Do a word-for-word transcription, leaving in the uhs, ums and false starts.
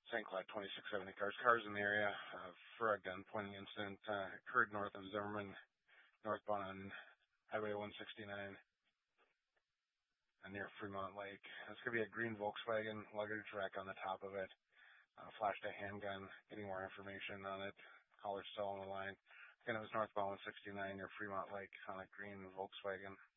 Saint Cloud twenty-six seventy cars. Cars in the area uh, for a gun pointing incident uh, occurred north of Zimmerman, northbound on Highway one sixty-nine uh, near Fremont Lake. It's going to be a green Volkswagen luggage rack on the top of it. Uh, flashed a handgun. Getting more information on it. Caller's still on the line. Again, it was northbound one sixty-nine near Fremont Lake on a green Volkswagen.